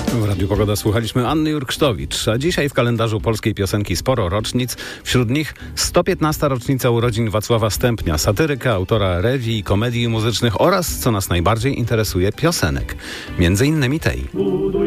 W Radiu Pogoda słuchaliśmy Anny Jurksztowicz, a dzisiaj w kalendarzu polskiej piosenki sporo rocznic. Wśród nich 115. rocznica urodzin Wacława Stępnia, satyryka, autora rewii, komedii muzycznych oraz, co nas najbardziej interesuje, piosenek. Między innymi tej.